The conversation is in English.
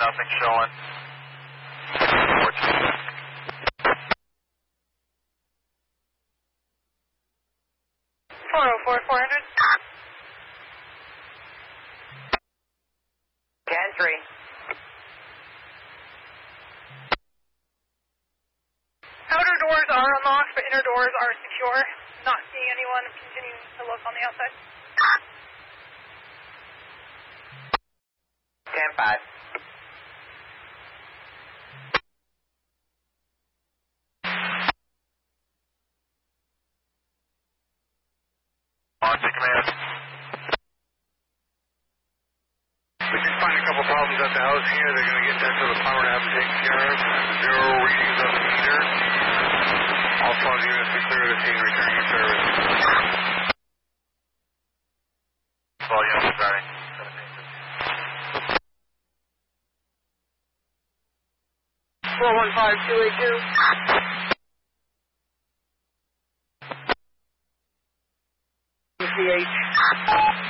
nothing showing. 404-400. 10-3. Outer doors are unlocked, but inner doors are secure. Not seeing anyone. Continuing to look on the outside. 10-5. On to command. We did find a couple problems at the house here. They're going to get in touch with the plumber to have it taken care of. Zero readings on the meter. All 12 units be clear to seeing returning your service. 12 units starting. 415-282. UCH.